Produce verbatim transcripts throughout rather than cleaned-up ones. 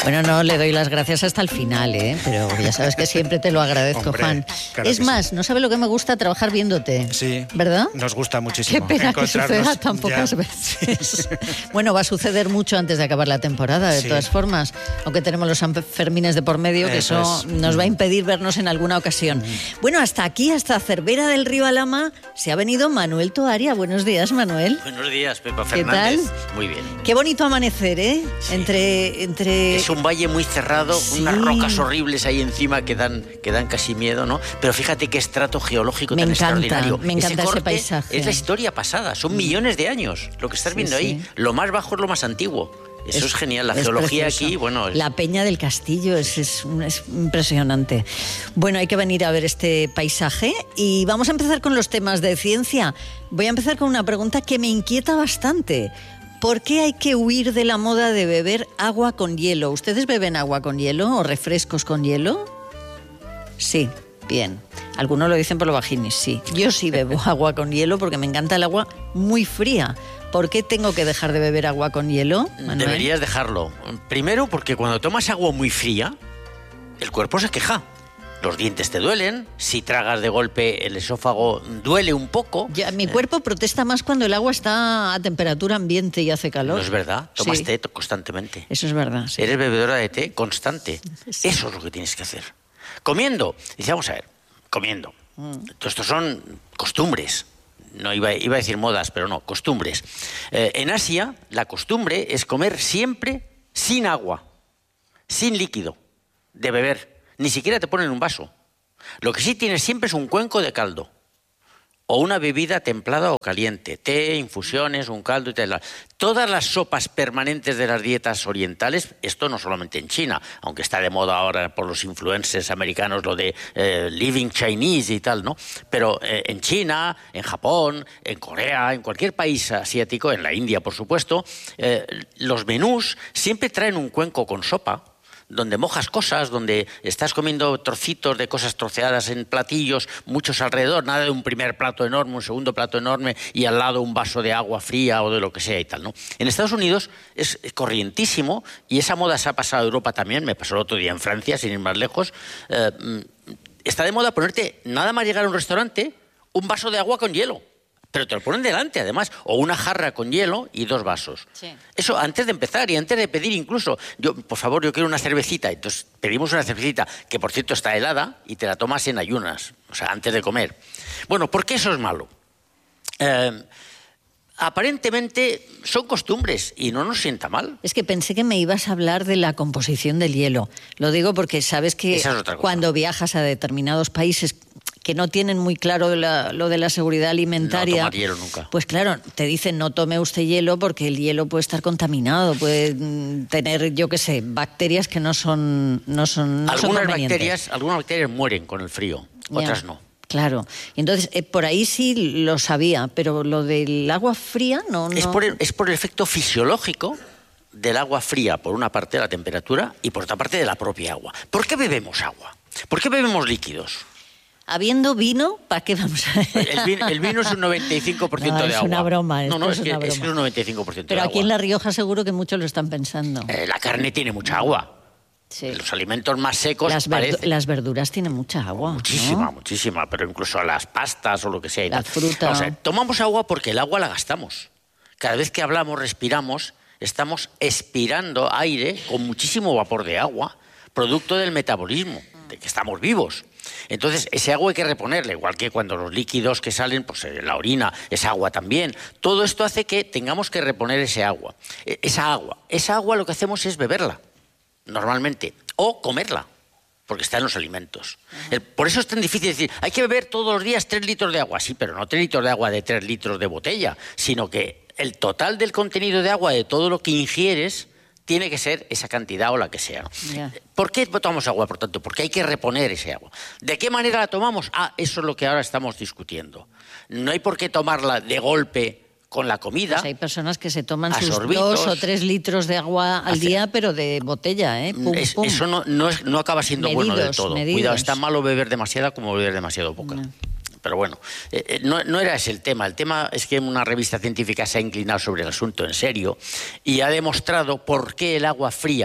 Bueno, no, le doy las gracias hasta el final, ¿eh? Pero ya sabes que siempre te lo agradezco, Hombre, Juan. claro Es que más, sí. no sabe lo que me gusta trabajar viéndote. Sí. ¿Verdad? Nos gusta muchísimo. Qué pena que suceda tan pocas ya. veces. Bueno, va a suceder mucho antes de acabar la temporada, de Sí. todas formas. Aunque tenemos los Sanfermines de por medio, que eso, Eso es. nos va a impedir vernos en alguna ocasión. Bueno, hasta aquí, hasta Cervera del Río Alhama, se ha venido Manuel Toaria. Buenos días, Manuel. Buenos días, Pepa ¿Qué Fernández. tal? Muy bien. Qué bonito amanecer, ¿eh? Sí. Entre, entre... Es un valle muy cerrado, Sí. unas rocas horribles ahí encima que dan, que dan casi miedo, ¿no? Pero fíjate qué estrato geológico Me tan encanta, extraordinario. me encanta ese corte paisaje. Es la historia pasada, son millones de años lo que estás Sí, viendo ahí. sí. Lo más bajo es lo más antiguo. Eso es, genial. La es geología precioso. aquí, bueno... Es... La Peña del Castillo es, es, es impresionante. Bueno, hay que venir a ver este paisaje y vamos a empezar con los temas de ciencia. Voy a empezar con una pregunta que me inquieta bastante. ¿Por qué hay que huir de la moda de beber agua con hielo? ¿Ustedes beben agua con hielo o refrescos con hielo? Sí, bien. Algunos lo dicen por lo bajinis, sí. Yo sí bebo agua con hielo porque me encanta el agua muy fría. ¿Por qué tengo que dejar de beber agua con hielo, Manuel? Deberías dejarlo. Primero, porque cuando tomas agua muy fría, el cuerpo se queja. Los dientes te duelen, si tragas de golpe el esófago duele un poco. Ya, mi cuerpo protesta más cuando el agua está a temperatura ambiente y hace calor. No es verdad, tomas Sí. té constantemente. Eso es verdad, sí. Eres bebedora de té constante. Sí. Eso es lo que tienes que hacer. Comiendo, dice, vamos a ver, comiendo. Mm. Todo esto son costumbres. No iba, iba a decir modas, pero no, costumbres. Eh, en Asia, la costumbre es comer siempre sin agua, sin líquido, de beber. Ni siquiera te ponen un vaso. Lo que sí tienes siempre es un cuenco de caldo. O una bebida templada o caliente, té, infusiones, un caldo y tal. Todas las sopas permanentes de las dietas orientales, esto no solamente en China, aunque está de moda ahora por los influencers americanos lo de eh, living Chinese y tal, ¿no? Pero eh, en China, en Japón, en Corea, en cualquier país asiático, en la India, por supuesto, eh, los menús siempre traen un cuenco con sopa, donde mojas cosas, donde estás comiendo trocitos de cosas troceadas en platillos, muchos alrededor, nada de un primer plato enorme, un segundo plato enorme y al lado un vaso de agua fría o de lo que sea y tal, ¿no? En Estados Unidos es corrientísimo y esa moda se ha pasado a Europa también, me pasó el otro día en Francia, sin ir más lejos. Eh, está de moda ponerte, nada más llegar a un restaurante, un vaso de agua con hielo. Pero te lo ponen delante, además, o una jarra con hielo y dos vasos. Sí. Eso antes de empezar y antes de pedir incluso. Yo, por favor, yo quiero una cervecita. Entonces pedimos una cervecita, que por cierto está helada, y te la tomas en ayunas, o sea, antes de comer. Bueno, ¿por qué eso es malo? Eh, aparentemente son costumbres y no nos sienta mal. Es que pensé que me ibas a hablar de la composición del hielo. Lo digo porque sabes que Esa es otra cosa. Cuando viajas a determinados países que no tienen muy claro la, lo de la seguridad alimentaria, No tomar hielo nunca. Pues claro, te dicen no tome usted hielo porque el hielo puede estar contaminado, puede mm, tener, yo qué sé, bacterias que no son no son, no son Algunas convenientes. bacterias, algunas bacterias mueren con el frío, Ya, otras no. Claro. Y entonces, eh, por ahí sí lo sabía, pero lo del agua fría no... no... Es, por el, es por el efecto fisiológico del agua fría, por una parte de la temperatura y por otra parte de la propia agua. ¿Por qué bebemos agua? ¿Por qué bebemos líquidos? Habiendo vino, ¿para qué vamos a...? El vino, el vino es un noventa y cinco por ciento No, de es agua. una broma, No, esto no, es es, que, una es que broma. es un noventa y cinco por ciento Pero de aquí agua. en La Rioja seguro que muchos lo están pensando. Eh, la carne tiene mucha agua. Sí. Los alimentos más secos Las, verdu- parecen... las verduras tienen mucha agua, Muchísima, ¿no? muchísima, pero incluso a las pastas o lo que sea. y La tal. fruta. Vamos a ver, tomamos agua porque el agua la gastamos. Cada vez que hablamos, respiramos, estamos expirando aire con muchísimo vapor de agua, producto del metabolismo, de que estamos vivos. Entonces, ese agua hay que reponerle, igual que cuando los líquidos que salen, pues eh, la orina, es agua también. Todo esto hace que tengamos que reponer ese agua. Eh, esa agua. Esa agua lo que hacemos es beberla, normalmente, o comerla, porque está en los alimentos. El, por eso es tan difícil decir, hay que beber todos los días tres litros de agua. Sí, pero no tres litros de agua de tres litros de botella, sino que el total del contenido de agua de todo lo que ingieres tiene que ser esa cantidad o la que sea. Ya. ¿Por qué tomamos agua, por tanto? Porque hay que reponer ese agua. ¿De qué manera la tomamos? Ah, eso es lo que ahora estamos discutiendo. No hay por qué tomarla de golpe con la comida. Pues hay personas que se toman a sus sorbitos. dos o tres litros de agua al Hace- día, pero de botella, ¿eh? Pum, Es- pum. Eso no, no, es- no acaba siendo bueno del Medidos, todo. medidos. Cuidado, es tan malo beber demasiada como beber demasiado poca. No. Pero bueno, eh, eh, no, no era ese el tema. El tema es que una revista científica se ha inclinado sobre el asunto en serio y ha demostrado por qué el agua fría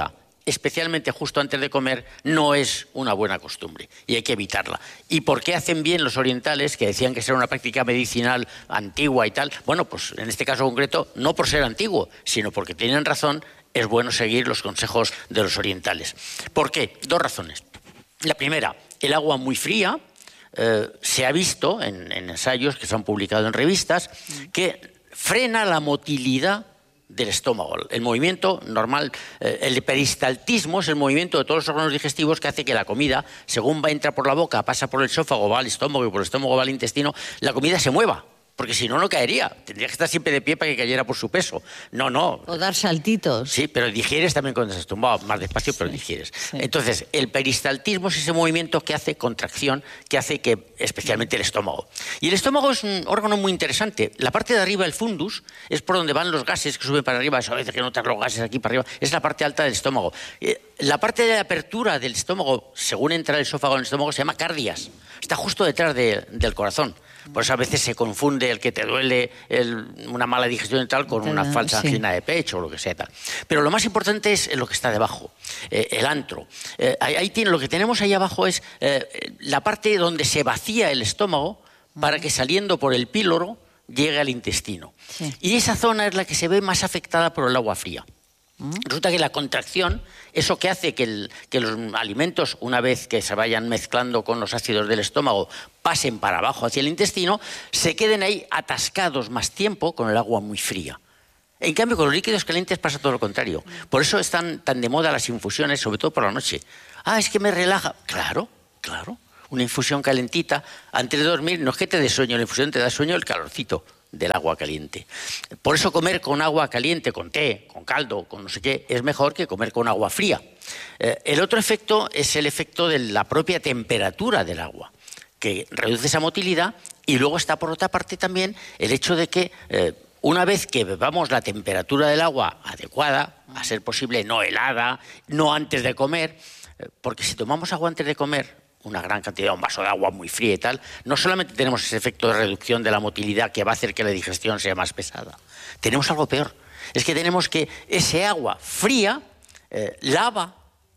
especialmente justo antes de comer, no es una buena costumbre y hay que evitarla. ¿Y por qué hacen bien los orientales, que decían que era una práctica medicinal antigua y tal? Bueno, pues en este caso concreto, no por ser antiguo, sino porque tienen razón, es bueno seguir los consejos de los orientales. ¿Por qué? Dos razones. La primera, el agua muy fría, eh, se ha visto en, en ensayos que se han publicado en revistas, que frena la motilidad del estómago. El movimiento normal, eh, el peristaltismo es el movimiento de todos los órganos digestivos que hace que la comida, según va a entrar por la boca, pasa por el esófago, va al estómago y por el estómago va al intestino, la comida se mueva. Porque si no, no caería. Tendría que estar siempre de pie para que cayera por su peso. No, no. O dar saltitos. Sí, pero digieres también cuando estás tumbado, más despacio, pero sí, digieres. Sí. Entonces, el peristaltismo es ese movimiento que hace contracción, que hace que, especialmente el estómago. Y el estómago es un órgano muy interesante. La parte de arriba, el fundus, es por donde van los gases que suben para arriba. Eso a veces que notas los gases aquí para arriba. Es la parte alta del estómago. La parte de la apertura del estómago, según entra el esófago en el estómago, se llama cardias. Está justo detrás de, del corazón. Por eso a veces se confunde el que te duele el, una mala digestión y tal con una falsa sí. angina de pecho o lo que sea tal. Pero lo más importante es lo que está debajo, eh, el antro. Eh, ahí, ahí tiene, lo que tenemos ahí abajo es eh, la parte donde se vacía el estómago para que saliendo por el píloro llegue al intestino. Sí. Y esa zona es la que se ve más afectada por el agua fría. Resulta que la contracción, eso que hace que, el, que los alimentos, una vez que se vayan mezclando con los ácidos del estómago, pasen para abajo hacia el intestino, se queden ahí atascados más tiempo con el agua muy fría. En cambio, con los líquidos calientes pasa todo lo contrario. Por eso están tan de moda las infusiones, sobre todo por la noche. Ah, es que me relaja. Claro, claro. Una infusión calentita antes de dormir, no es que te dé sueño, la infusión te da sueño el calorcito del agua caliente. Por eso comer con agua caliente, con té, con caldo, con no sé qué, es mejor que comer con agua fría. Eh, el otro efecto es el efecto de la propia temperatura del agua, que reduce esa motilidad, y luego está por otra parte también el hecho de que eh, una vez que bebamos la temperatura del agua adecuada, a ser posible no helada, no antes de comer, eh, porque si tomamos agua antes de comer, una gran cantidad, un vaso de agua muy fría y tal, no solamente tenemos ese efecto de reducción de la motilidad que va a hacer que la digestión sea más pesada, tenemos algo peor. Es que tenemos que ese agua fría eh, lava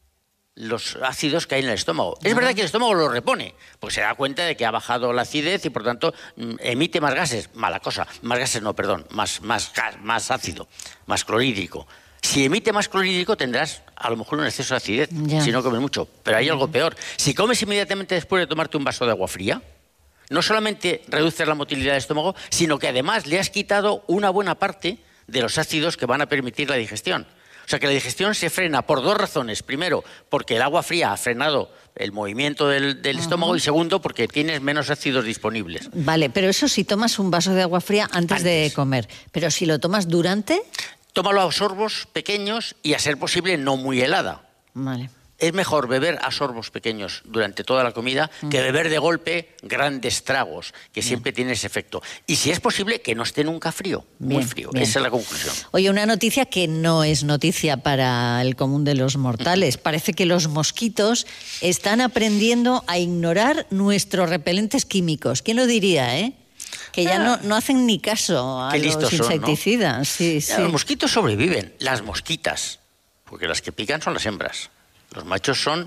los ácidos que hay en el estómago. Es verdad que el estómago lo repone, porque se da cuenta de que ha bajado la acidez y por tanto emite más gases. Mala cosa, más gases no, perdón, más, más, gas, más ácido, más clorhídrico. Si emite más clorhídrico tendrás a lo mejor un exceso de acidez, ya. si no comes mucho. Pero hay algo peor. Si comes inmediatamente después de tomarte un vaso de agua fría, no solamente reduces la motilidad del estómago, sino que además le has quitado una buena parte de los ácidos que van a permitir la digestión. O sea que la digestión se frena por dos razones. Primero, porque el agua fría ha frenado el movimiento del, del uh-huh. estómago, y segundo, porque tienes menos ácidos disponibles. Vale, pero eso si tomas un vaso de agua fría antes, antes. de comer. Pero si lo tomas durante... Tómalo a sorbos pequeños y, a ser posible, no muy helada. Vale. Es mejor beber a sorbos pequeños durante toda la comida mm. que beber de golpe grandes tragos, que siempre bien. tiene ese efecto. Y si es posible, que no esté nunca frío, bien, muy frío. Bien. Esa es la conclusión. Oye, una noticia que no es noticia para el común de los mortales. Mm. Parece que los mosquitos están aprendiendo a ignorar nuestros repelentes químicos. ¿Quién lo diría, eh? Que ya ah, no, no hacen ni caso a los insecticidas. Son, ¿no? sí, ya, sí. Los mosquitos sobreviven, las mosquitas, porque las que pican son las hembras. Los machos son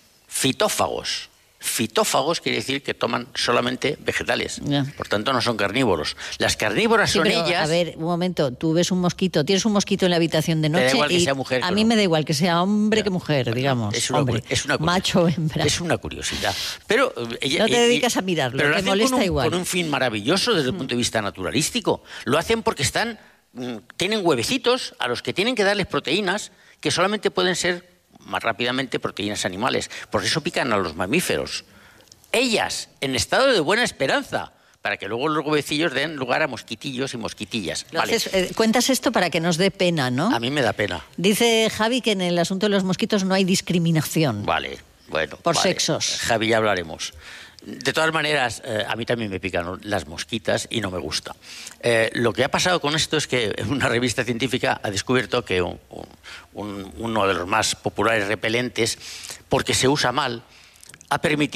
fitófagos. Fitófagos quiere decir que toman solamente vegetales. Ya. Por tanto, no son carnívoros. Las carnívoras sí, son pero, ellas... A ver, un momento. Tú ves un mosquito, tienes un mosquito en la habitación de noche... Te da igual y que sea mujer. A mí no. me da igual que sea hombre ya. que mujer, digamos. Es una, hombre, es una macho o hembra. Es una curiosidad. Pero, ella, no te dedicas a mirarlo, pero te lo molesta con un, igual. con un fin maravilloso desde el punto de vista naturalístico. Lo hacen porque están, tienen huevecitos a los que tienen que darles proteínas que solamente pueden ser más rápidamente proteínas animales. Por eso pican a los mamíferos. Ellas, en estado de buena esperanza, para que luego los huevecillos den lugar a mosquitillos y mosquitillas. Vale. Haces, eh, cuentas esto para que nos dé pena, ¿no? A mí me da pena. Dice Javi que en el asunto de los mosquitos no hay discriminación. Vale, bueno. Por vale. sexos. Javi, ya hablaremos. De todas maneras, eh, a mí también me pican las mosquitas y no me gusta. Eh, lo que ha pasado con esto es que una revista científica ha descubierto que un, un, uno de los más populares repelentes, porque se usa mal, ha permitido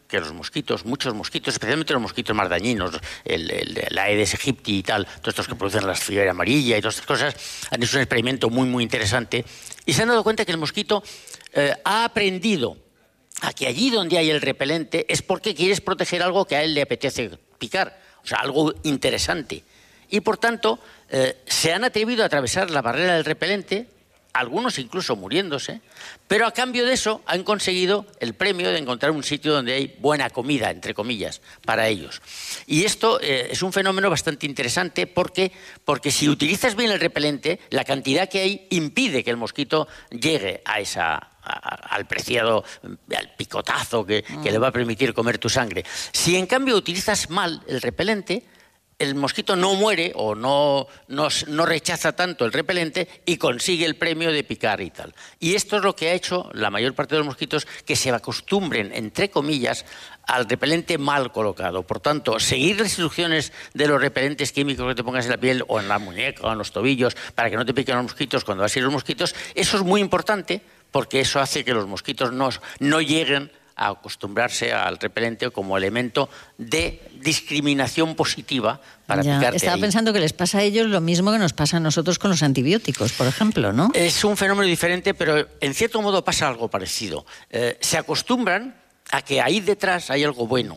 que los mosquitos, muchos mosquitos, especialmente los mosquitos más dañinos, el, el, la Aedes aegypti y tal, todos estos que producen la fiebre amarilla y todas estas cosas, han hecho un experimento muy, muy interesante y se han dado cuenta que el mosquito eh, ha aprendido a que allí donde hay el repelente es porque quieres proteger algo que a él le apetece picar, o sea, algo interesante. Y por tanto, eh, se han atrevido a atravesar la barrera del repelente, algunos incluso muriéndose, pero a cambio de eso han conseguido el premio de encontrar un sitio donde hay buena comida, entre comillas, para ellos. Y esto eh, es un fenómeno bastante interesante porque, porque si utilizas bien el repelente, la cantidad que hay impide que el mosquito llegue a esa... al preciado, al picotazo que, que le va a permitir comer tu sangre. Si en cambio utilizas mal el repelente, el mosquito no muere o no, no, no rechaza tanto el repelente y consigue el premio de picar y tal. Y esto es lo que ha hecho la mayor parte de los mosquitos, que se acostumbren, entre comillas, al repelente mal colocado. Por tanto, seguir las instrucciones de los repelentes químicos que te pongas en la piel o en la muñeca o en los tobillos para que no te piquen los mosquitos cuando vas a ir los mosquitos, eso es muy importante porque eso hace que los mosquitos no, no lleguen a acostumbrarse al repelente como elemento de discriminación positiva para ya, picarte. Estaba ahí. pensando que les pasa a ellos lo mismo que nos pasa a nosotros con los antibióticos, por ejemplo, ¿no? Es un fenómeno diferente, pero en cierto modo pasa algo parecido. Eh, se acostumbran a que ahí detrás hay algo bueno.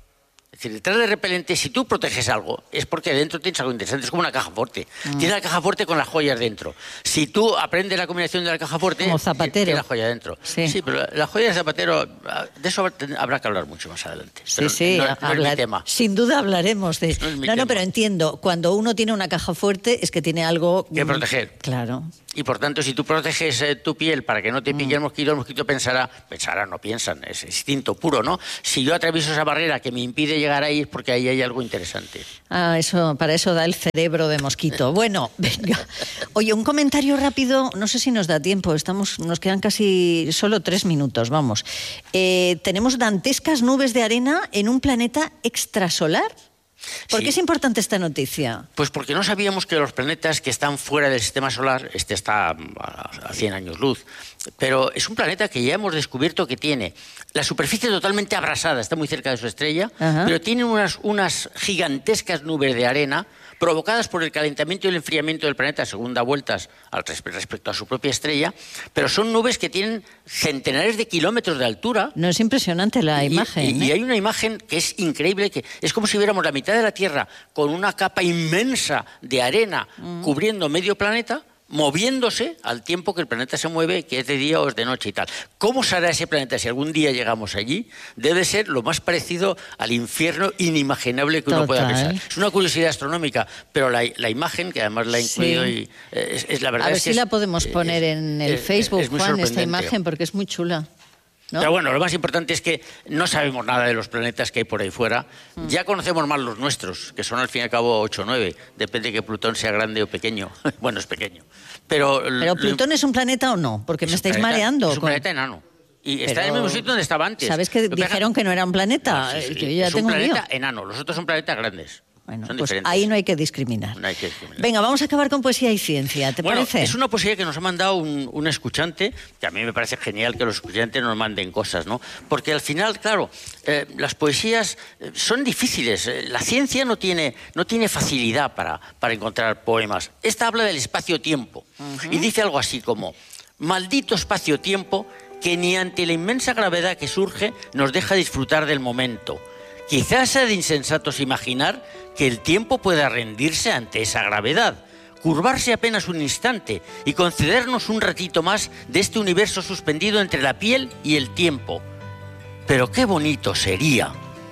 Es decir, detrás del repelente, si tú proteges algo, es porque dentro tienes algo interesante. Es como una caja fuerte. Mm. Tienes la caja fuerte con las joyas dentro. Si tú aprendes la combinación de la caja fuerte, como zapatero. Tienes la joya dentro. Sí, sí, pero la joya de zapatero, de eso habrá que hablar mucho más adelante. Sí, sí, no, no hablar, es mi tema. Sin duda hablaremos de... No, es mi no, no, tema. pero entiendo, cuando uno tiene una caja fuerte es que tiene algo... Que proteger. Claro. Y por tanto, si tú proteges eh, tu piel para que no te pique mm. el mosquito, el mosquito pensará, pensará, no piensan, es instinto puro, ¿no? Si yo atravieso esa barrera que me impide llegar ahí es porque ahí hay algo interesante. Ah, eso, para eso da el cerebro de mosquito. Bueno, venga. Oye, un comentario rápido, no sé si nos da tiempo, estamos, nos quedan casi solo tres minutos, vamos. Eh, tenemos dantescas nubes de arena en un planeta extrasolar. ¿Por sí. qué es importante esta noticia? Pues porque no sabíamos que los planetas que están fuera del sistema solar, este está a cien años luz, pero es un planeta que ya hemos descubierto que tiene la superficie totalmente abrasada, está muy cerca de su estrella, Ajá. pero tiene unas, unas gigantescas nubes de arena provocadas por el calentamiento y el enfriamiento del planeta según da vueltas al respecto a su propia estrella, pero son nubes que tienen centenares de kilómetros de altura. No, es impresionante la y, imagen. Y, ¿eh? y hay una imagen que es increíble, que es como si viéramos la mitad de la Tierra con una capa inmensa de arena mm. cubriendo medio planeta, moviéndose al tiempo que el planeta se mueve, que es de día o es de noche y tal. ¿Cómo será ese planeta si algún día llegamos allí? Debe ser lo más parecido al infierno inimaginable que Total. uno pueda pensar. Es una curiosidad astronómica, pero la, la imagen, que además la he incluido, sí. y, es, es la verdad. A ver es si que la es, podemos poner es, en el es, Facebook, es Juan, esta imagen, porque es muy chula. ¿No? Pero bueno, lo más importante es que no sabemos nada de los planetas que hay por ahí fuera. Mm. Ya conocemos más los nuestros, que son al fin y al cabo ocho o nueve. Depende de que Plutón sea grande o pequeño. Bueno, es pequeño. Pero, ¿Pero Plutón lo... es un planeta o no? Porque me estáis planeta, mareando. Es un con... planeta enano. Y Pero... está en el mismo sitio donde estaba antes. ¿Sabes que Pero dijeron que no era un planeta? No, sí, sí. Yo ya es tengo un planeta mío. enano. Los otros son planetas grandes. Bueno, son pues diferentes. ahí no hay que discriminar. No hay que discriminar. Venga, vamos a acabar con poesía y ciencia, ¿te bueno, parece? Es una poesía que nos ha mandado un, un escuchante, que a mí me parece genial que los escuchantes nos manden cosas, ¿no? Porque al final, claro, eh, las poesías son difíciles. La ciencia no tiene, no tiene facilidad para, para encontrar poemas. Esta habla del espacio-tiempo uh-huh. y dice algo así como: maldito espacio-tiempo que ni ante la inmensa gravedad que surge nos deja disfrutar del momento. Quizás sea de insensatos imaginar que el tiempo pueda rendirse ante esa gravedad, curvarse apenas un instante y concedernos un ratito más de este universo suspendido entre la piel y el tiempo. Pero qué bonito sería.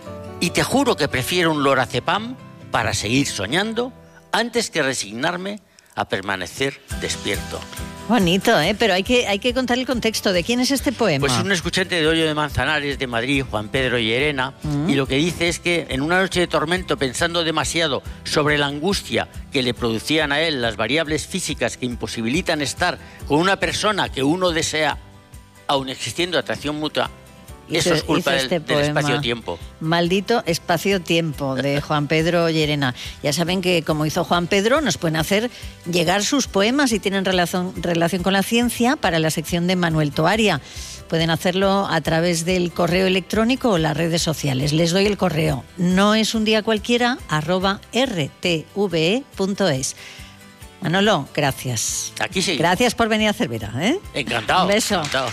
Y te juro que prefiero un lorazepam para seguir soñando antes que resignarme a permanecer despierto. Bonito, ¿eh? Pero hay que, hay que contar el contexto. ¿De quién es este poema? Pues es un escuchante de Hoyo de Manzanares, de Madrid, Juan Pedro Llerena, mm. y lo que dice es que en una noche de tormento, pensando demasiado sobre la angustia que le producían a él las variables físicas que imposibilitan estar con una persona que uno desea, aun existiendo atracción mutua, eso hizo, es culpa del, este del espacio-tiempo. Maldito espacio-tiempo, de Juan Pedro Llerena. Ya saben que, como hizo Juan Pedro, nos pueden hacer llegar sus poemas si tienen relación, relación con la ciencia para la sección de Manuel Toaria. pueden hacerlo a través del correo electrónico o las redes sociales. Les doy el correo, no es un día cualquiera, arroba r t v e punto es. Manolo, gracias. Aquí sí. Gracias por venir a Cervera, ¿eh? Encantado. Un beso. Encantado.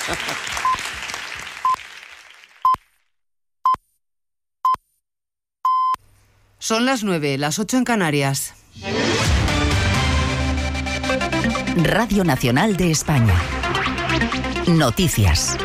Son las nueve, las ocho en Canarias. Radio Nacional de España. Noticias.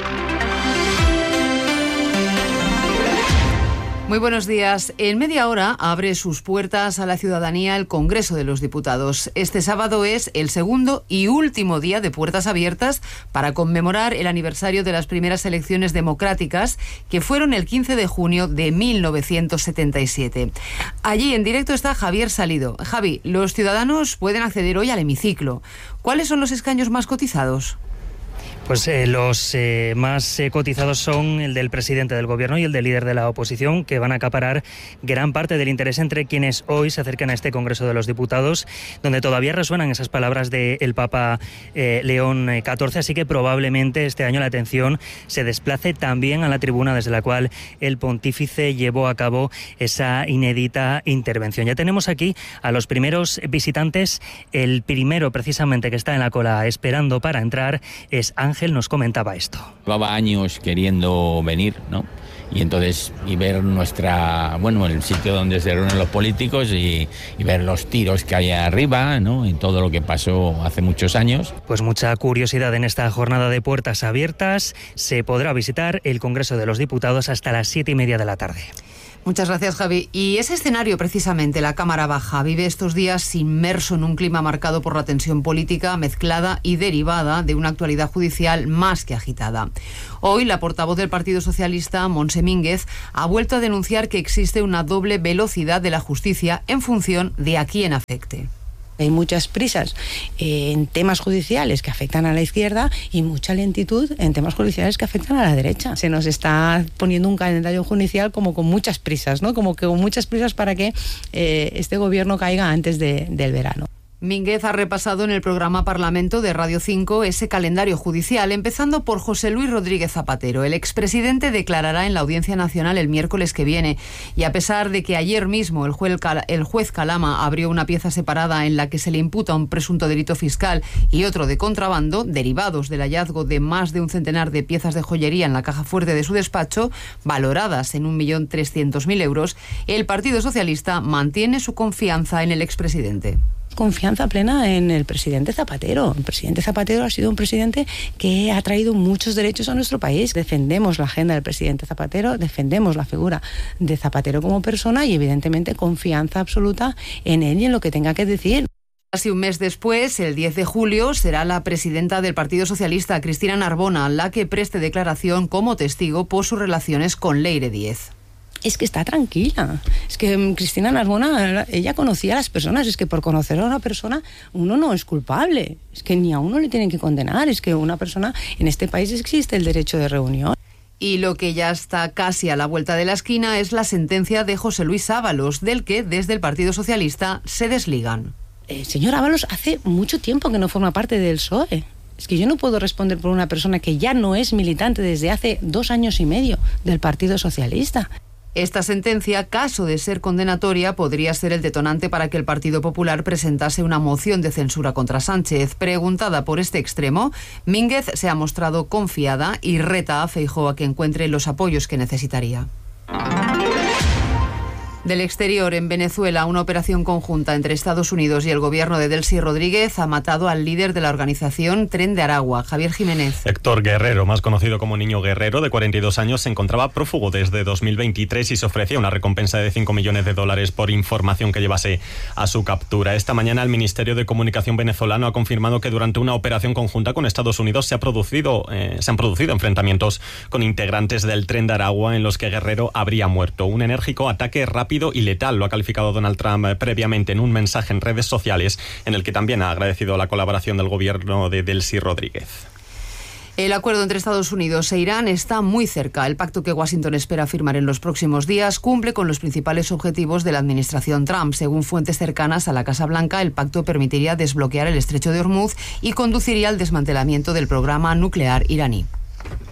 Muy buenos días. En media hora abre sus puertas a la ciudadanía el Congreso de los Diputados. Este sábado es el segundo y último día de puertas abiertas para conmemorar el aniversario de las primeras elecciones democráticas, que fueron el quince de junio de mil novecientos setenta y siete. Allí en directo está Javier Salido. Javi, los ciudadanos pueden acceder hoy al hemiciclo. ¿Cuáles son los escaños más cotizados? Pues eh, los eh, más eh, cotizados son el del presidente del gobierno y el del líder de la oposición, que van a acaparar gran parte del interés entre quienes hoy se acercan a este Congreso de los Diputados, donde todavía resuenan esas palabras del Papa eh, León catorce, así que probablemente este año la atención se desplace también a la tribuna desde la cual el pontífice llevó a cabo esa inédita intervención. Ya tenemos aquí a los primeros visitantes. El primero, precisamente, que está en la cola esperando para entrar es Ángel. Nos comentaba esto. Llevaba años queriendo venir, ¿no? Y entonces, y ver nuestra, bueno, el sitio donde se reúnen los políticos y, y ver los tiros que hay arriba, ¿no? En todo lo que pasó hace muchos años. Pues mucha curiosidad en esta jornada de puertas abiertas. Se podrá visitar el Congreso de los Diputados hasta las siete y media de la tarde. Muchas gracias, Javi. Y ese escenario, precisamente, la Cámara Baja, vive estos días inmerso en un clima marcado por la tensión política mezclada y derivada de una actualidad judicial más que agitada. Hoy, la portavoz del Partido Socialista, Montse Mínguez, ha vuelto a denunciar que existe una doble velocidad de la justicia en función de a quién afecte. Hay muchas prisas eh, en temas judiciales que afectan a la izquierda y mucha lentitud en temas judiciales que afectan a la derecha. Se nos está poniendo un calendario judicial como con muchas prisas, ¿no? Como que con muchas prisas para que eh, este gobierno caiga antes de, del verano. Mínguez ha repasado en el programa Parlamento de Radio cinco ese calendario judicial, empezando por José Luis Rodríguez Zapatero. El expresidente declarará en la Audiencia Nacional el miércoles que viene, y a pesar de que ayer mismo el juez, el juez Calama abrió una pieza separada en la que se le imputa un presunto delito fiscal y otro de contrabando, derivados del hallazgo de más de un centenar de piezas de joyería en la caja fuerte de su despacho, valoradas en un millón trescientos mil euros, el Partido Socialista mantiene su confianza en el expresidente. Confianza plena en el presidente Zapatero. El presidente Zapatero ha sido un presidente que ha traído muchos derechos a nuestro país. Defendemos la agenda del presidente Zapatero, defendemos la figura de Zapatero como persona y, evidentemente, confianza absoluta en él y en lo que tenga que decir. Casi un mes después, el diez de julio, será la presidenta del Partido Socialista, Cristina Narbona, la que preste declaración como testigo por sus relaciones con Leire Díez. Es que está tranquila. Es que Cristina Narbona, ella conocía a las personas. Es que por conocer a una persona uno no es culpable. Es que ni a uno le tienen que condenar. Es que una persona, en este país existe el derecho de reunión. Y lo que ya está casi a la vuelta de la esquina es la sentencia de José Luis Ábalos, del que desde el Partido Socialista se desligan. El señor Ábalos hace mucho tiempo que no forma parte del P S O E. Es que yo no puedo responder por una persona que ya no es militante desde hace dos años y medio del Partido Socialista. Esta sentencia, caso de ser condenatoria, podría ser el detonante para que el Partido Popular presentase una moción de censura contra Sánchez. Preguntada por este extremo, Mínguez se ha mostrado confiada y reta a Feijóo a que encuentre los apoyos que necesitaría. Del exterior, en Venezuela, una operación conjunta entre Estados Unidos y el gobierno de Delcy Rodríguez ha matado al líder de la organización Tren de Aragua, Javier Jiménez. Héctor Guerrero, más conocido como Niño Guerrero, de cuarenta y dos años, se encontraba prófugo desde dos mil veintitrés y se ofrecía una recompensa de cinco millones de dólares por información que llevase a su captura. Esta mañana el Ministerio de Comunicación venezolano ha confirmado que durante una operación conjunta con Estados Unidos se, ha producido, eh, se han producido enfrentamientos con integrantes del Tren de Aragua en los que Guerrero habría muerto. Un enérgico ataque rápido y letal, lo ha calificado Donald Trump previamente en un mensaje en redes sociales, en el que también ha agradecido la colaboración del gobierno de Delcy Rodríguez. El acuerdo entre Estados Unidos e Irán está muy cerca. El pacto que Washington espera firmar en los próximos días cumple con los principales objetivos de la administración Trump. Según fuentes cercanas a la Casa Blanca, el pacto permitiría desbloquear el estrecho de Hormuz y conduciría al desmantelamiento del programa nuclear iraní.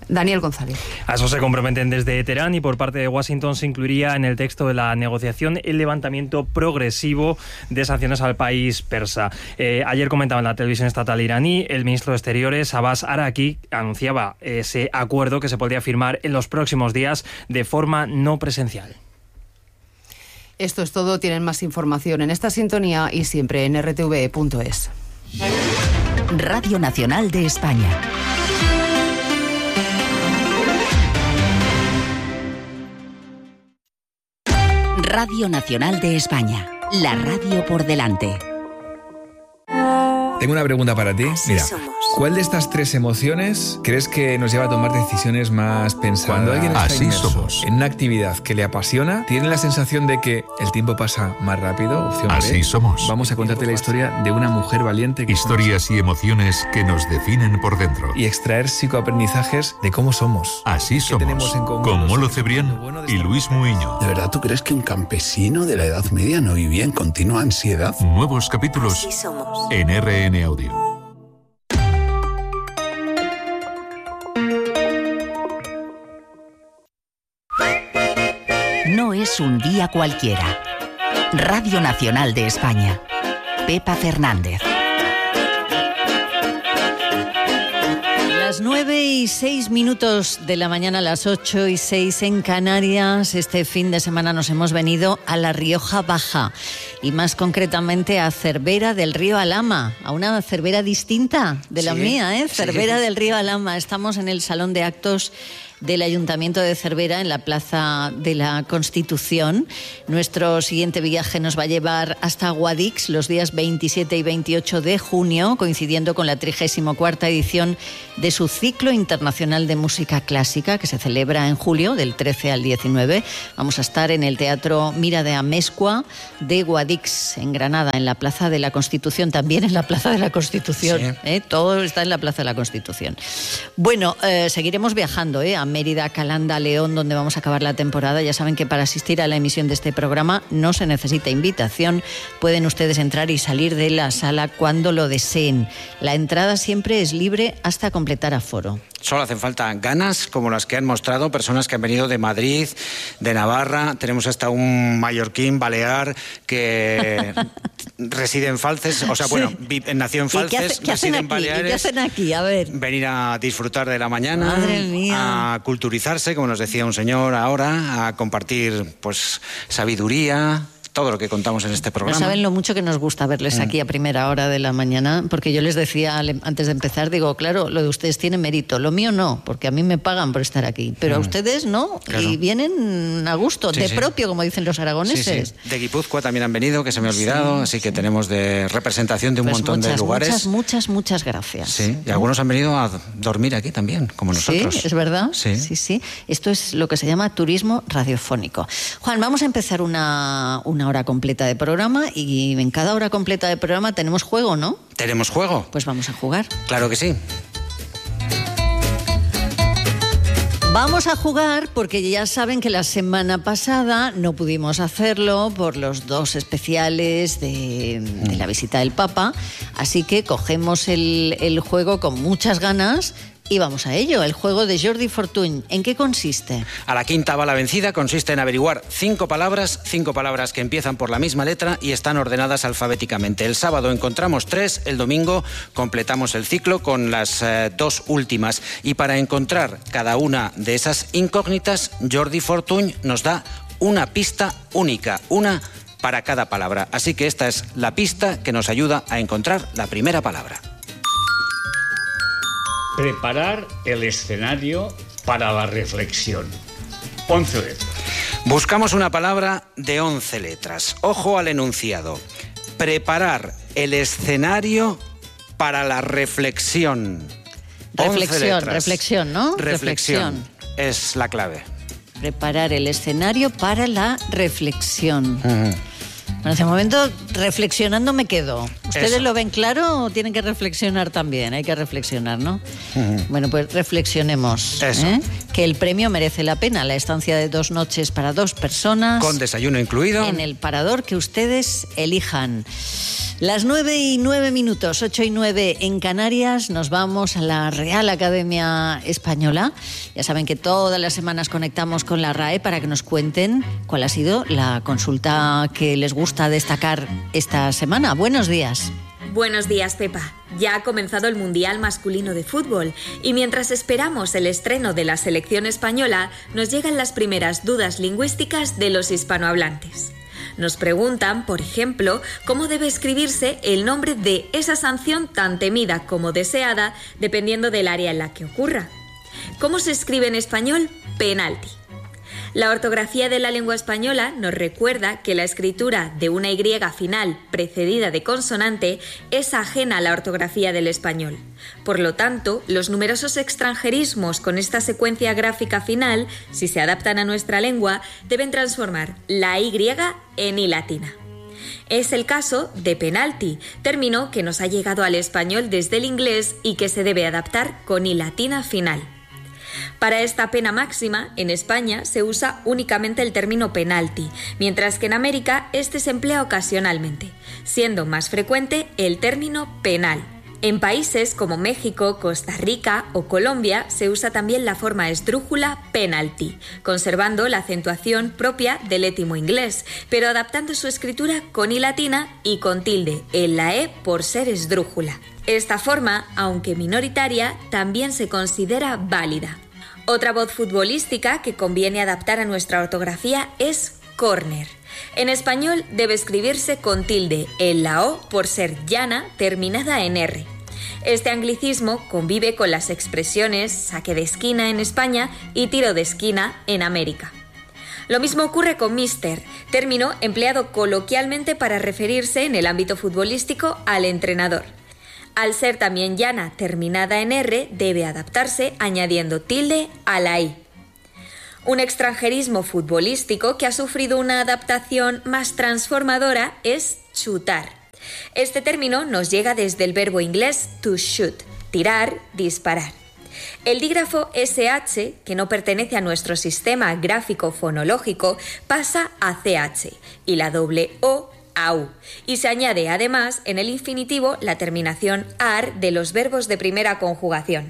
Daniel González. A eso se comprometen desde Teherán y por parte de Washington se incluiría en el texto de la negociación el levantamiento progresivo de sanciones al país persa. Eh, ayer comentaba en la televisión estatal iraní, el ministro de Exteriores, Abbas Araqi, anunciaba ese acuerdo que se podría firmar en los próximos días de forma no presencial. Esto es todo. Tienen más información en esta sintonía y siempre en r t v e punto es. Radio Nacional de España. Radio Nacional de España, la radio por delante. Tengo una pregunta para ti. Así Mira, somos. ¿cuál de estas tres emociones crees que nos lleva a tomar decisiones más pensadas? Cuando alguien está Así inmerso somos. en una actividad que le apasiona, tiene la sensación de que el tiempo pasa más rápido. Opción B. Así somos. Vamos a contarte la historia de una mujer valiente que Historias y emociones que nos definen por dentro. y extraer psicoaprendizajes de cómo somos. Así somos. tenemos en común Con los Molo seres Cebrián humanos? Lo bueno de y estar Luis con- Muiño. ¿De verdad tú crees que un campesino de la Edad Media no vivía en continua ansiedad? Nuevos capítulos somos. en R N Audio. No es un día cualquiera. Radio Nacional de España. Pepa Fernández. Las nueve y seis minutos de la mañana, las ocho y seis en Canarias. Este fin de semana nos hemos venido a La Rioja Baja y más concretamente a Cervera del Río Alhama, a una Cervera distinta de la Sí, mía, ¿eh? sí. Cervera del Río Alhama. Estamos en el Salón de Actos del Ayuntamiento de Cervera, en la Plaza de la Constitución. Nuestro siguiente viaje nos va a llevar hasta Guadix los días veintisiete y veintiocho de junio, coincidiendo con la trigésima cuarta edición de su ciclo internacional de música clásica, que se celebra en julio, del trece al diecinueve. Vamos a estar en el Teatro Mira de Amezcua de Guadix, en Granada, en la Plaza de la Constitución, también en la Plaza de la Constitución. Sí. ¿eh? Todo está en la Plaza de la Constitución. Bueno, eh, seguiremos viajando ¿eh? a Mérida, Calanda, León, donde vamos a acabar la temporada. Ya saben que para asistir a la emisión de este programa no se necesita invitación. Pueden ustedes entrar y salir de la sala cuando lo deseen. La entrada siempre es libre hasta completar aforo. Solo hacen falta ganas como las que han mostrado personas que han venido de Madrid, de Navarra. Tenemos hasta un mallorquín balear que reside en Falces, o sea, bueno, vi- nació en ¿Y qué, hace- Falces, qué hacen reside en aquí? ¿Y qué Baleares. hacen aquí? A ver. Venir a disfrutar de la mañana, Madre mía. a culturizarse, como nos decía un señor ahora, a compartir pues sabiduría, todo lo que contamos en este No programa. saben lo mucho que nos gusta verles Mm. aquí a primera hora de la mañana, porque yo les decía al- antes de empezar, digo, claro, lo de ustedes tiene mérito, lo mío no, porque a mí me pagan por estar aquí, pero a Mm. ustedes no, Claro. y vienen a gusto, Sí, de sí. propio, como dicen los Sí, aragoneses. sí. De Guipúzcoa también han venido, que se me ha olvidado, así que tenemos de representación de un Pues montón muchas, de lugares. muchas, muchas, muchas gracias. Sí, y algunos han venido a dormir aquí también, como nosotros. Sí, es verdad. Sí. sí, sí. Esto es lo que se llama turismo radiofónico. Juan, vamos a empezar una, una hora completa de programa y en cada hora completa de programa tenemos juego, ¿no? ¿Tenemos juego? Pues vamos a jugar. Claro que sí. Vamos a jugar porque ya saben que la semana pasada no pudimos hacerlo por los dos especiales de, de la visita del Papa, así que cogemos el, el juego con muchas ganas y vamos a ello. El juego de Jordi Fortuny, ¿en qué consiste? A la quinta bala vencida consiste en averiguar cinco palabras, cinco palabras que empiezan por la misma letra y están ordenadas alfabéticamente. El sábado encontramos tres, el domingo completamos el ciclo con las eh, dos últimas. Y para encontrar cada una de esas incógnitas, Jordi Fortuny nos da una pista única, una para cada palabra. Así que esta es la pista que nos ayuda a encontrar la primera palabra. Preparar el escenario para la reflexión. once letras. Buscamos una palabra de once letras. Ojo al enunciado. Preparar el escenario para la reflexión. once Reflexión, letras. reflexión, ¿no? Reflexión. Es la clave. Preparar el escenario para la reflexión. Bueno, hace un momento reflexionando me quedo. ¿Ustedes Eso. lo ven claro o tienen que reflexionar también? Hay que reflexionar, ¿no? Bueno, pues reflexionemos. Eso. ¿eh? que el premio merece la pena. La estancia de dos noches para dos personas. Con desayuno incluido. En el parador que ustedes elijan. Las nueve y nueve minutos, ocho y nueve en Canarias, nos vamos a la Real Academia Española. Ya saben que todas las semanas conectamos con la R A E para que nos cuenten cuál ha sido la consulta que les gusta destacar esta semana. Buenos días. Buenos días, Pepa. Ya ha comenzado el Mundial Masculino de Fútbol y mientras esperamos el estreno de la selección española, nos llegan las primeras dudas lingüísticas de los hispanohablantes. Nos preguntan, por ejemplo, cómo debe escribirse el nombre de esa sanción tan temida como deseada, dependiendo del área en la que ocurra. ¿Cómo se escribe en español? Penalti. La ortografía de la lengua española nos recuerda que la escritura de una Y final precedida de consonante es ajena a la ortografía del español. Por lo tanto, los numerosos extranjerismos con esta secuencia gráfica final, si se adaptan a nuestra lengua, deben transformar la Y en I latina. Es el caso de penalti, término que nos ha llegado al español desde el inglés y que se debe adaptar con I latina final. Para esta pena máxima, en España se usa únicamente el término penalti, mientras que en América este se emplea ocasionalmente, siendo más frecuente el término penal. En países como México, Costa Rica o Colombia se usa también la forma esdrújula penalty, conservando la acentuación propia del étimo inglés, pero adaptando su escritura con I latina y con tilde en la E por ser esdrújula. Esta forma, aunque minoritaria, también se considera válida. Otra voz futbolística que conviene adaptar a nuestra ortografía es córner. En español debe escribirse con tilde en la O por ser llana terminada en R. Este anglicismo convive con las expresiones saque de esquina en España y tiro de esquina en América. Lo mismo ocurre con mister, término empleado coloquialmente para referirse en el ámbito futbolístico al entrenador. Al ser también llana terminada en R, debe adaptarse añadiendo tilde a la I. Un extranjerismo futbolístico que ha sufrido una adaptación más transformadora es chutar. Este término nos llega desde el verbo inglés to shoot, tirar, disparar. El dígrafo ese hache, que no pertenece a nuestro sistema gráfico fonológico, pasa a ce hache y la doble O a U, y se añade además en el infinitivo la terminación ar de los verbos de primera conjugación.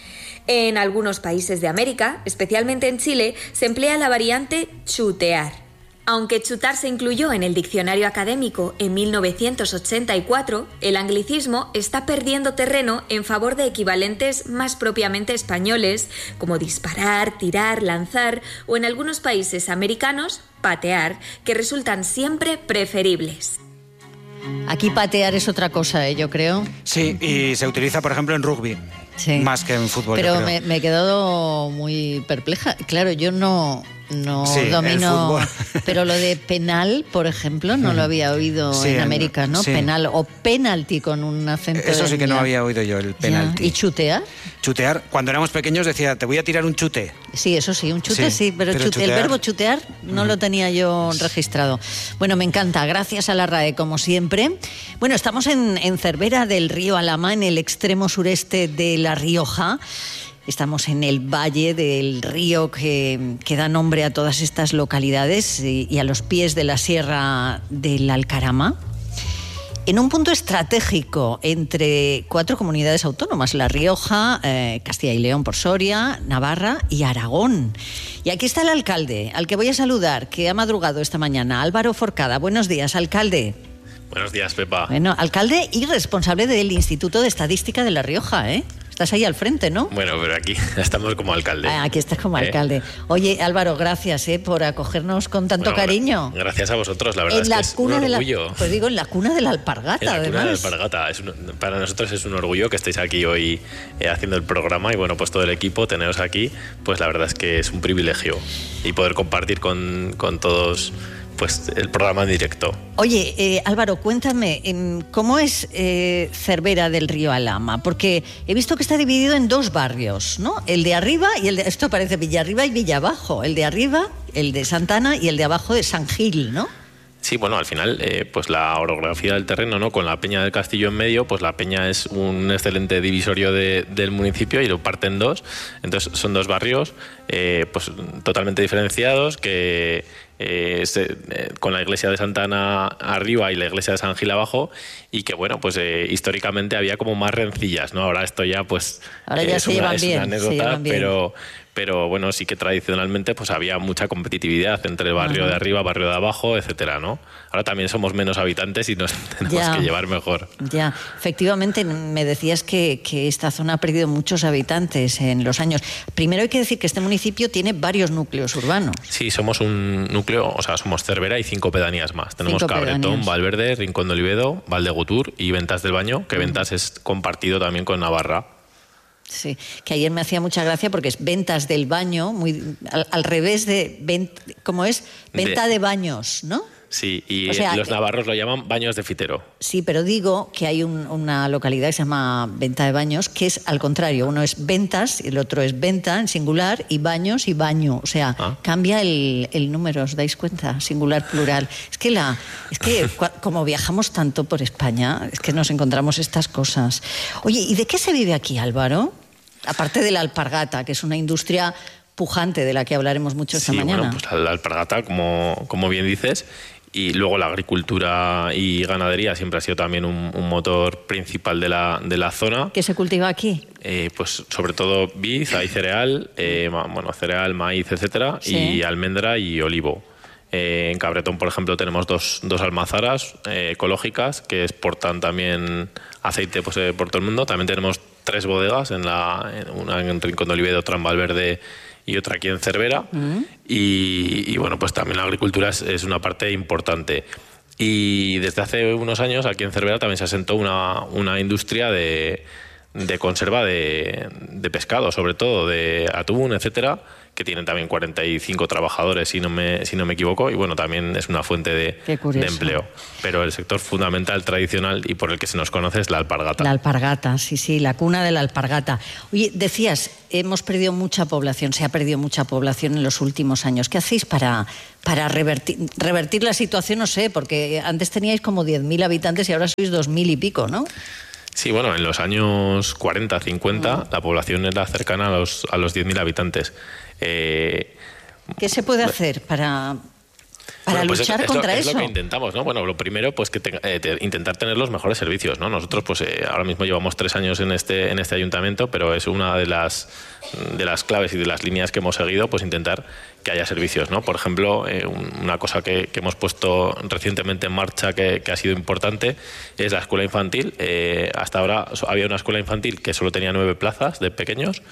En algunos países de América, especialmente en Chile, se emplea la variante chutear. Aunque chutar se incluyó en el diccionario académico en mil novecientos ochenta y cuatro, el anglicismo está perdiendo terreno en favor de equivalentes más propiamente españoles, como disparar, tirar, lanzar o en algunos países americanos, patear, que resultan siempre preferibles. Aquí patear es otra cosa, ¿eh? Yo creo. Sí, y se utiliza, por ejemplo, en rugby. Sí. Más que en fútbol. Pero me, me he quedado muy perpleja. Claro, yo no, no sí, domino. Pero lo de penal, por ejemplo, no lo había oído sí, en América, ¿no? Sí. Penal o penalti con un acento. Eso sí que la... no había oído yo, el penalti. ¿Y chutear? Chutear, cuando éramos pequeños decía, te voy a tirar un chute. Sí, eso sí, un chute sí, sí pero, pero chute, el verbo chutear no uh-huh. lo tenía yo registrado. Bueno, me encanta, gracias a la R A E, como siempre. Bueno, estamos en, en Cervera del río Alhama, en el extremo sureste de La Rioja. Estamos en el valle del río que, que da nombre a todas estas localidades y, y a los pies de la sierra del Alcarama. En un punto estratégico entre cuatro comunidades autónomas, La Rioja, eh, Castilla y León por Soria, Navarra y Aragón. Y aquí está el alcalde, al que voy a saludar, que ha madrugado esta mañana, Álvaro Forcada. Buenos días, alcalde. Buenos días, Pepa. Bueno, alcalde y responsable del Instituto de Estadística de La Rioja, ¿eh? Estás ahí al frente, ¿no? Bueno, pero aquí estamos como alcalde. Ah, aquí estás como ¿Eh? alcalde. Oye, Álvaro, gracias ¿eh? por acogernos con tanto bueno, cariño. Gracias a vosotros, la verdad en es la que es cuna un de orgullo. La, pues digo, en la cuna de la alpargata, en la además. cuna de la alpargata. Es un, para nosotros es un orgullo que estéis aquí hoy eh, haciendo el programa y bueno, pues todo el equipo, teneros aquí, pues la verdad es que es un privilegio y poder compartir con, con todos pues el programa en directo. Oye, eh, Álvaro, cuéntame, ¿cómo es eh, Cervera del río Alhama? Porque he visto que está dividido en dos barrios, ¿no? El de arriba y el de... Esto parece Villarriba y Villabajo. El de arriba, el de Santana y el de abajo de San Gil, ¿no? Sí, bueno, al final, eh, pues la orografía del terreno, ¿no? Con la Peña del Castillo en medio, pues la Peña es un excelente divisorio de, del municipio y lo parte en dos. Entonces son dos barrios eh, pues totalmente diferenciados que eh, se, eh, con la iglesia de Santa Ana arriba y la iglesia de San Gil abajo, y que bueno, pues eh, históricamente había como más rencillas, ¿no? Ahora esto ya pues Ahora ya es, se una, llevan es bien, una anécdota, se llevan bien. pero pero bueno, sí que tradicionalmente pues había mucha competitividad entre el barrio Ajá. de arriba, barrio de abajo, etcétera, ¿no? Ahora también somos menos habitantes y nos tenemos Ya. que llevar mejor. Ya, efectivamente, me decías que, que esta zona ha perdido muchos habitantes en los años. Primero hay que decir que este municipio tiene varios núcleos urbanos. Sí, somos un núcleo, o sea, somos Cervera y cinco pedanías más. Tenemos Cinco Cabretón, pedanías. Valverde, Rincón de Olivedo, Valdegutur y Ventas del Baño, que Ventas es compartido también con Navarra. Sí, que ayer me hacía mucha gracia porque es ventas del baño, muy al, al revés de, ven- ¿cómo es? Venta de, De- baños, ¿no? Sí, y O sea, los eh, navarros lo llaman baños de fitero. Sí, pero digo que hay un- una localidad que se llama Venta de Baños, que es al contrario. Uno es ventas, y el otro es venta en singular, y baños y baño. O sea, Ah. cambia el, el número, ¿os dais cuenta? Singular, plural. Es que, la, es que cua- como viajamos tanto por España, es que nos encontramos estas cosas. Oye, ¿y de qué se vive aquí, Álvaro? Aparte de la alpargata, que es una industria pujante de la que hablaremos mucho esta Sí, mañana. bueno, pues la, la alpargata, como, como bien dices, y luego la agricultura y ganadería siempre ha sido también un, un motor principal de la, de la zona. ¿Qué se cultiva aquí? Eh, pues sobre todo vid, hay cereal, eh, ma- bueno, cereal, maíz, etcétera, Sí. y almendra y olivo. Eh, en Cabretón, por ejemplo, tenemos dos, dos almazaras eh, ecológicas que exportan también aceite pues, eh, por todo el mundo. También tenemos tres bodegas, en la, en una en Rincón de Olivedo, otra en Valverde y otra aquí en Cervera. Mm. Y, y, bueno, pues también la agricultura es, es una parte importante. Y desde hace unos años aquí en Cervera también se asentó una, una industria de, de conserva de, de pescado, sobre todo de atún, etcétera, que tienen también cuarenta y cinco trabajadores, si no me, si no me equivoco, y bueno, también es una fuente de, Qué curioso. de empleo. Pero el sector fundamental, tradicional y por el que se nos conoce es la alpargata. La alpargata, sí, sí, la cuna de la alpargata. Oye, decías, hemos perdido mucha población, se ha perdido mucha población en los últimos años. ¿Qué hacéis para, para revertir, revertir la situación? No sé, porque antes teníais como diez mil habitantes y ahora sois dos mil y pico, ¿no? Sí, bueno, en los años cuarenta, cincuenta, la población era cercana a los, a los diez mil habitantes. Eh, ¿Qué se puede hacer para, para Bueno, pues luchar es, es contra lo, eso? Es lo que intentamos, ¿no? Bueno, lo primero, pues que te- eh, te- intentar tener los mejores servicios, ¿no? Nosotros, pues eh, ahora mismo llevamos tres años en este en este ayuntamiento, pero es una de las de las claves y de las líneas que hemos seguido, pues intentar que haya servicios, ¿no? Por ejemplo, eh, un- una cosa que, que hemos puesto recientemente en marcha que, que ha sido importante es la escuela infantil. Eh, hasta ahora so- había una escuela infantil que solo tenía nueve plazas de pequeños,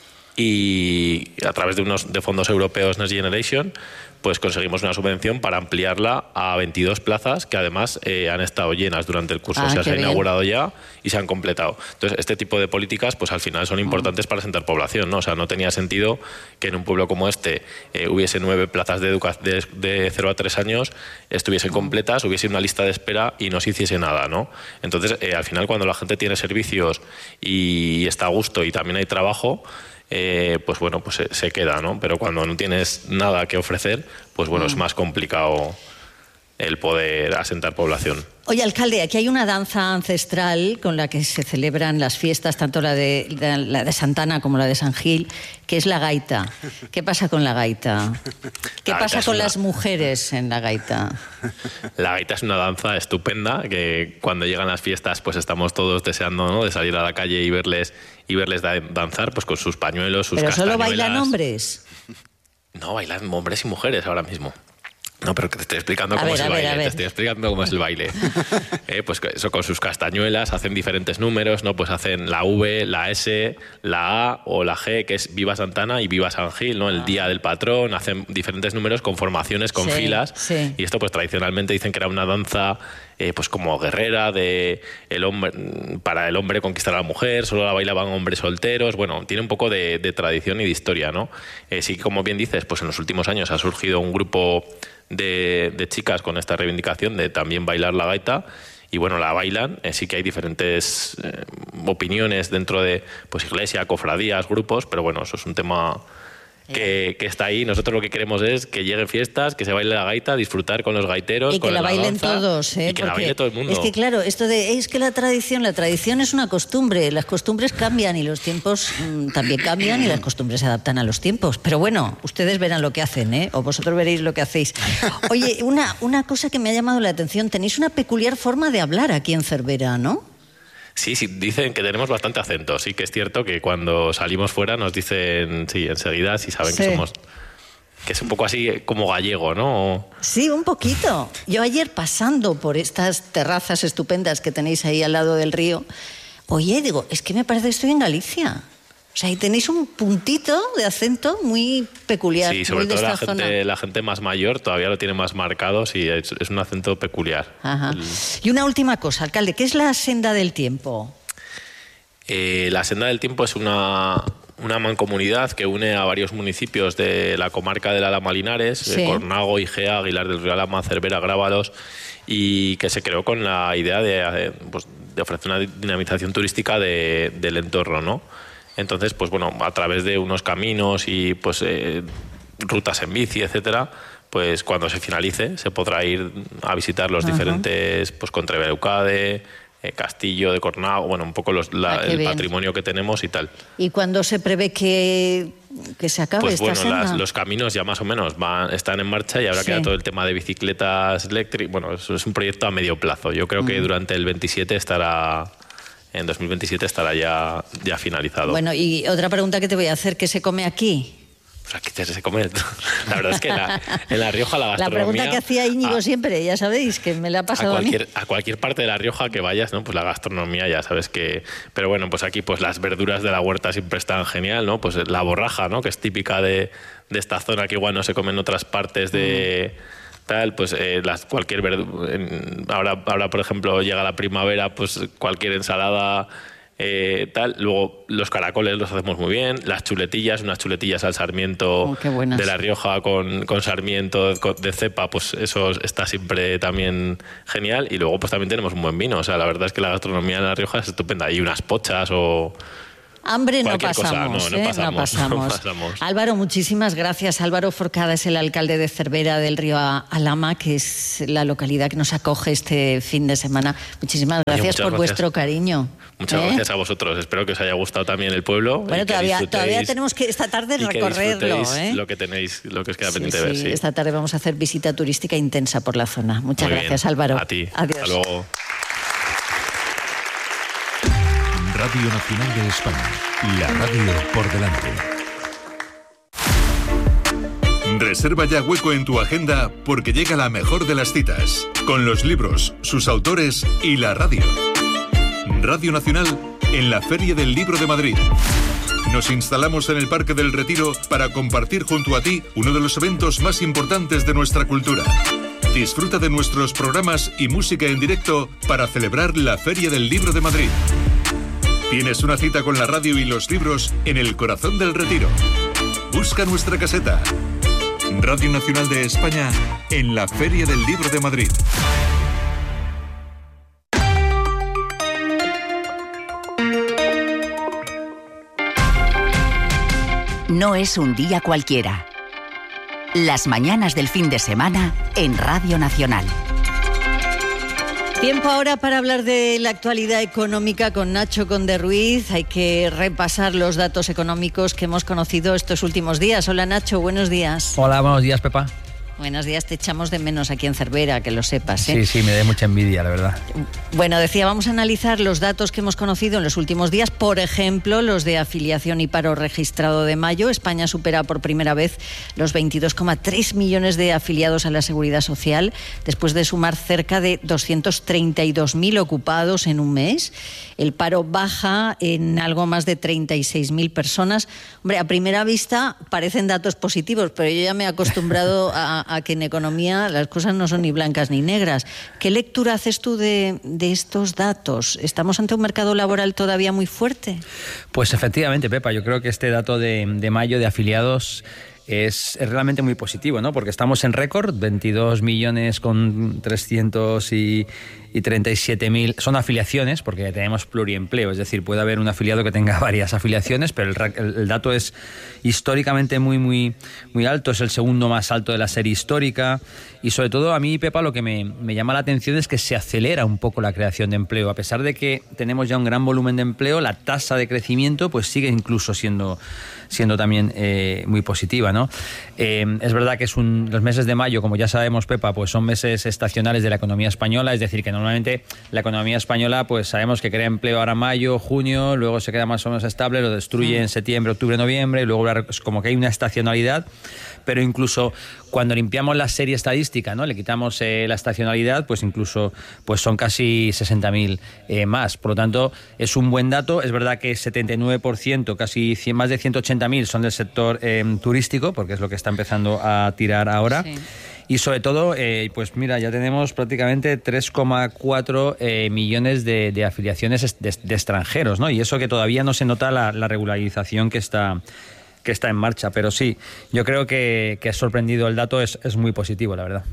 y a través de unos de fondos europeos Next Generation pues conseguimos una subvención para ampliarla a veintidós plazas que además eh, han estado llenas durante el curso. Ah, O sea, qué se ha bien. inaugurado ya y se han completado. Entonces, este tipo de políticas pues al final son importantes para sentar población, ¿no? O sea, no tenía sentido que en un pueblo como este eh, hubiese nueve plazas de, educa de, de cero a tres años, estuviesen completas, hubiese una lista de espera y no se hiciese nada, ¿no? Entonces, eh, al final, cuando la gente tiene servicios y está a gusto y también hay trabajo, Eh, pues bueno, pues se, se queda, ¿no? Pero cuando no tienes nada que ofrecer, pues bueno, Mm. es más complicado el poder asentar población. Oye, alcalde, aquí hay una danza ancestral con la que se celebran las fiestas, tanto la de, la, la de Santana como la de San Gil, que es la gaita. ¿Qué pasa con la gaita? ¿Qué La gaita pasa es con una- las mujeres en la gaita? La gaita es una danza estupenda que cuando llegan las fiestas pues estamos todos deseando, ¿no?, de salir a la calle y verles y verles da- danzar pues con sus pañuelos, sus ¿Pero solo castañuelas. bailan hombres? No, bailan hombres y mujeres ahora mismo. No, pero que te estoy explicando A cómo ver, es el a ver, baile. a ver. Te estoy explicando cómo es el baile. Eh, pues que eso con sus castañuelas hacen diferentes números, ¿no? Pues hacen la V, la S, la A o la G, que es Viva Santana y Viva San Gil, ¿no? El día del patrón. Hacen diferentes números con formaciones, con Sí, filas. sí. Y esto, pues tradicionalmente dicen que era una danza, eh, pues como guerrera, de el hombre, para el hombre conquistar a la mujer, solo la bailaban hombres solteros. Bueno, tiene un poco de, de tradición y de historia, ¿no? Eh, sí, como bien dices, pues en los últimos años ha surgido un grupo de, de chicas con esta reivindicación de también bailar la gaita. Y bueno, la bailan, eh, sí que hay diferentes eh, opiniones dentro de pues iglesia, cofradías, grupos, pero bueno, eso es un tema que, que está ahí. Nosotros lo que queremos es que lleguen fiestas, que se baile la gaita, disfrutar con los gaiteros, y que con la la bailen danza, todos, ¿eh? y que la Porque baile todo el mundo. Es que claro, esto de es que la tradición, la tradición es una costumbre, las costumbres cambian y los tiempos mmm, también cambian y las costumbres se adaptan a los tiempos. Pero bueno, ustedes verán lo que hacen, ¿eh? O vosotros veréis lo que hacéis. Oye, una, una cosa que me ha llamado la atención, tenéis una peculiar forma de hablar aquí en Cervera, ¿no? Sí, sí, dicen que tenemos bastante acento. Sí que es cierto que cuando salimos fuera nos dicen, sí, enseguida, si saben Sí. que somos... que es un poco así como gallego, ¿no? Sí, un poquito. Yo ayer pasando por estas terrazas estupendas que tenéis ahí al lado del río, oye, digo, es que me parece que estoy en Galicia. O sea, ahí tenéis un puntito de acento muy peculiar. Sí, sobre muy de todo la esta zona. gente, la gente más mayor todavía lo tiene más marcado, sí, es, es un acento peculiar. Ajá. El- Y una última cosa, alcalde, ¿qué es la senda del tiempo? Eh, la Senda del Tiempo es una, una mancomunidad que une a varios municipios de la comarca del Alhama Linares, Sí. eh, Cornago, Igea, Aguilar del Río Alhama, Cervera, Grábalos, y que se creó con la idea de, eh, pues, de ofrecer una dinamización turística de- del entorno, ¿no? Entonces, pues bueno, a través de unos caminos y pues eh, rutas en bici, etcétera, pues cuando se finalice se podrá ir a visitar los Ajá. diferentes, pues Contreveucade, eh, Castillo de Cornago, bueno, un poco los, la- Ah, qué el bien. patrimonio que tenemos y tal. ¿Y cuándo se prevé que, que se acabe Pues esta bueno, senda? las- los caminos ya más o menos van, están en marcha y ahora Sí. queda todo el tema de bicicletas eléctricas. Bueno, eso es un proyecto a medio plazo. Yo creo que Mm. durante el veintisiete estará, en dos mil veintisiete estará ya, ya finalizado. Bueno, y otra pregunta que te voy a hacer, ¿qué se come aquí? Pues aquí te- se come. La verdad es que la- en La Rioja la La gastronomía... pregunta que hacía Íñigo a- siempre, ya sabéis, que me la ha A pasado a, mí. cualquier, a cualquier parte de La Rioja que vayas, ¿no? Pues la gastronomía ya sabes que... Pero bueno, pues aquí pues las verduras de la huerta siempre están genial, ¿no? Pues la borraja, ¿no? Que es típica de, de esta zona que igual no se come en otras partes de... Tal, pues eh, las, cualquier verdura... Ahora, ahora, por ejemplo, llega la primavera, pues cualquier ensalada... Eh, tal. Luego los caracoles los hacemos muy bien, las chuletillas, unas chuletillas al sarmiento Oh, qué buenas. de La Rioja con, con sarmiento con- de cepa, pues eso está siempre también genial. Y luego pues también tenemos un buen vino, o sea, la verdad es que la gastronomía en La Rioja es estupenda. Y unas pochas o... Hambre no cualquier cosa. pasamos, No, no ¿eh? pasamos, no pasamos. pasamos. Álvaro, muchísimas gracias. Álvaro Forcada es el alcalde de Cervera del Río Alhama, que es la localidad que nos acoge este fin de semana. Muchísimas gracias muchas por gracias. vuestro cariño. Muchas ¿eh? gracias a vosotros. Espero que os haya gustado también el pueblo. Bueno, y que todavía, disfrutéis- todavía tenemos que esta tarde y que recorrerlo. disfrutéis ¿eh? lo que tenéis, lo que os queda Sí, pendiente de ver. sí, Sí. esta tarde vamos a hacer visita turística intensa por la zona. Muchas Muy bien. gracias, Álvaro. A ti. Adiós. Hasta luego. Radio Nacional de España. La radio por delante. Reserva ya hueco en tu agenda porque llega la mejor de las citas, con los libros, sus autores y la radio. Radio Nacional en la Feria del Libro de Madrid. Nos instalamos en el Parque del Retiro para compartir junto a ti uno de los eventos más importantes de nuestra cultura. Disfruta de nuestros programas y música en directo para celebrar la Feria del Libro de Madrid. Tienes una cita con la radio y los libros en el corazón del Retiro. Busca nuestra caseta. Radio Nacional de España en la Feria del Libro de Madrid. No es un día cualquiera. Las mañanas del fin de semana en Radio Nacional. Tiempo ahora para hablar de la actualidad económica con Nacho Conde Ruiz. Hay que repasar los datos económicos que hemos conocido estos últimos días. Hola Nacho, buenos días. Hola, buenos días, Pepa. Buenos días, te echamos de menos aquí en Cervera, que lo sepas, ¿eh? Sí, sí, me da mucha envidia, la verdad. Bueno, decía, vamos a analizar los datos que hemos conocido en los últimos días. Por ejemplo, los de afiliación y paro registrado de mayo. España supera por primera vez los veintidós coma tres millones de afiliados a la Seguridad Social, después de sumar cerca de doscientos treinta y dos mil ocupados en un mes. El paro baja en algo más de treinta y seis mil personas. Hombre, a primera vista parecen datos positivos, pero yo ya me he acostumbrado a, a que en economía las cosas no son ni blancas ni negras. ¿Qué lectura haces tú de, de estos datos? ¿Estamos ante un mercado laboral todavía muy fuerte? Pues efectivamente, Pepa, yo creo que este dato de, de mayo de afiliados es, es realmente muy positivo, ¿no? Porque estamos en récord, veintidós millones con trescientos y, y treinta y siete mil son afiliaciones, porque tenemos pluriempleo, es decir, puede haber un afiliado que tenga varias afiliaciones, pero el, el, el dato es históricamente muy, muy, muy alto, es el segundo más alto de la serie histórica, y sobre todo a mí, Pepa, lo que me, me llama la atención es que se acelera un poco la creación de empleo. A pesar de que tenemos ya un gran volumen de empleo, la tasa de crecimiento pues sigue incluso siendo, siendo también eh, muy positiva, ¿no? Eh, es verdad que es un, los meses de mayo, como ya sabemos, Pepa, pues son meses estacionales de la economía española, es decir, que no Normalmente la economía española, pues sabemos que crea empleo ahora en mayo, junio, luego se queda más o menos estable, lo destruye en septiembre, octubre, noviembre, y luego es como que hay una estacionalidad, pero incluso cuando limpiamos la serie estadística, ¿no? Le quitamos eh, la estacionalidad, pues incluso pues son casi sesenta mil eh, más. Por lo tanto, es un buen dato. Es verdad que setenta y nueve por ciento, casi cien, más de ciento ochenta mil son del sector eh, turístico, porque es lo que está empezando a tirar ahora. Sí. Y sobre todo, eh, pues mira, ya tenemos prácticamente tres coma cuatro eh, millones de, de afiliaciones de, de extranjeros, ¿no? Y eso que todavía no se nota la, la regularización que está, que está en marcha. Pero sí, yo creo que, que ha sorprendido el dato, es, es muy positivo, la verdad.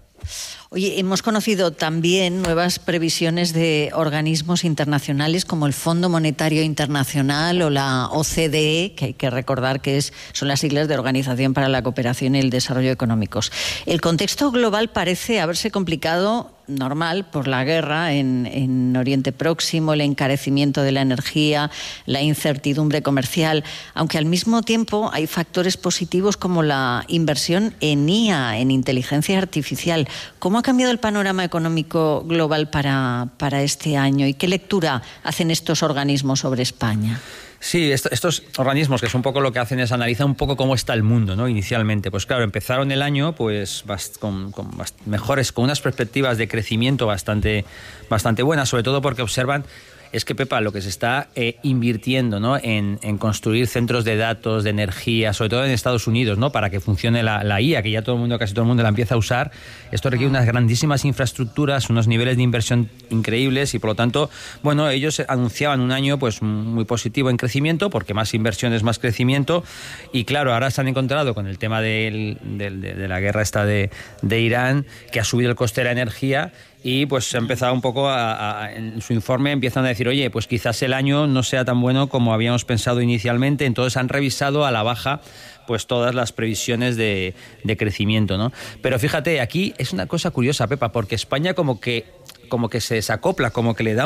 Oye, hemos conocido también nuevas previsiones de organismos internacionales como el Fondo Monetario Internacional o la O C D E, que hay que recordar que es, son las siglas de Organización para la Cooperación y el Desarrollo Económicos. El contexto global parece haberse complicado, normal, por la guerra en, en Oriente Próximo, el encarecimiento de la energía, la incertidumbre comercial, aunque al mismo tiempo hay factores positivos como la inversión en I A, en inteligencia artificial. ¿Cómo ha cambiado el panorama económico global para, para este año y qué lectura hacen estos organismos sobre España? Sí, esto, estos organismos, que es un poco lo que hacen, es analizar un poco cómo está el mundo, ¿no? Inicialmente. Pues claro, empezaron el año pues bast, con, con bast, mejores, con unas perspectivas de crecimiento bastante, bastante buenas, sobre todo porque observan, es que, Pepa, lo que se está eh, invirtiendo, ¿no? en, en construir centros de datos, de energía, sobre todo en Estados Unidos, ¿no? Para que funcione la, la I A, que ya todo el mundo, casi todo el mundo la empieza a usar. Esto requiere unas grandísimas infraestructuras, unos niveles de inversión increíbles y, por lo tanto, bueno, ellos anunciaban un año pues muy positivo en crecimiento, porque más inversión es más crecimiento. Y claro, ahora se han encontrado con el tema del, del, de, de la guerra esta de, de Irán, que ha subido el coste de la energía. Y pues se ha empezado un poco a, a, en su informe empiezan a decir, oye, pues quizás el año no sea tan bueno como habíamos pensado inicialmente. Entonces han revisado a la baja pues todas las previsiones de, de crecimiento, ¿no? Pero fíjate, aquí es una cosa curiosa, Pepa, porque España como que, como que se desacopla, como que le da